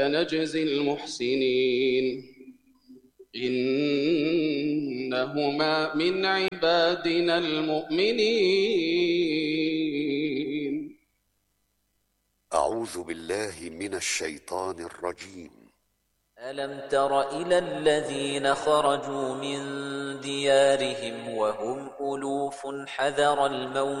نجزي المحسنين إنهما من عبادنا المؤمنين. أعوذ بالله من الشيطان الرجيم. ألم تر إلى الذين خرجوا من ديارهم وهم ألوف حذر الموت